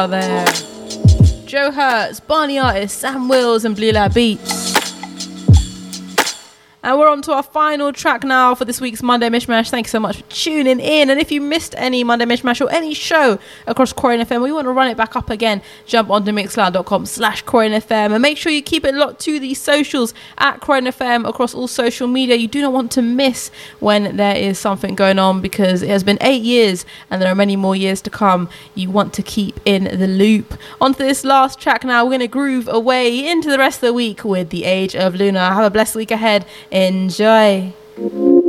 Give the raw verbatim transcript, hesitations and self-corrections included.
there. Joe Hertz, Barney Artist, Sam Wills and Blue Lab Beats. And we're on to our final track now for this week's Monday Mishmash. Thanks so much for tuning in. And if you missed any Monday Mishmash or any show across Croydon F M, or you want to run it back up again, jump onto mixcloud.com slash Croydon F M. And make sure you keep it locked to the socials at Croydon F M across all social media. You do not want to miss when there is something going on, because it has been eight years and there are many more years to come. You want to keep in the loop. On to this last track now. We're going to groove away into the rest of the week with The Age of Luna. Have a blessed week ahead. Enjoy.